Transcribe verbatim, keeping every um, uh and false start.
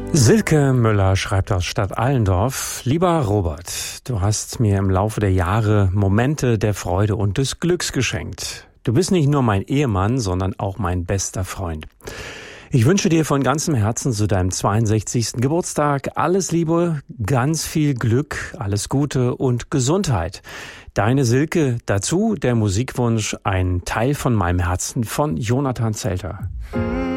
Silke Müller schreibt aus Stadt Allendorf: Lieber Robert, du hast mir im Laufe der Jahre Momente der Freude und des Glücks geschenkt. Du bist nicht nur mein Ehemann, sondern auch mein bester Freund. Ich wünsche dir von ganzem Herzen zu deinem zweiundsechzigsten Geburtstag alles Liebe, ganz viel Glück, alles Gute und Gesundheit. Deine Silke, dazu der Musikwunsch Ein Teil von meinem Herzen von Jonathan Zelter.